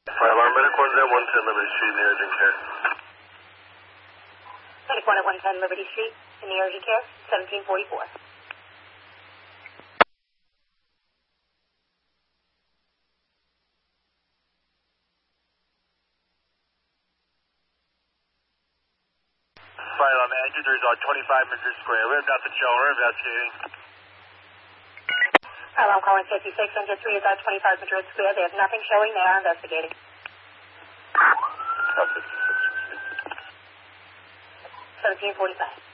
Fire alarm, medic 1 at 110 Liberty Street in the urgent care. Medic 1 at 110 Liberty Street in the urgent care, 1744. Fire alarm, Andrews on 25 Madrid Square. We're nothing showing. We're investigating. I'm calling 56 Engine 3 is at 25 Madrid Square. They have nothing showing. They are investigating. 1745.